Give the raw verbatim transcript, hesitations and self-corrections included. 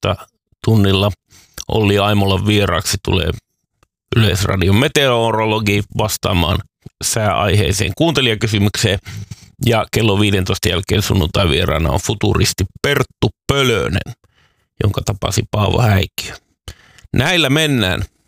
viidentoista tunnilla Olli Aimolan vieraaksi tulee Yleisradion meteorologi vastaamaan sääaiheeseen kuuntelijakysymykseen. Ja kello viidentoista jälkeen sunnuntai vieraana on futuristi Perttu Pölönen, jonka tapasi Paavo Häikkiö. Näillä mennään.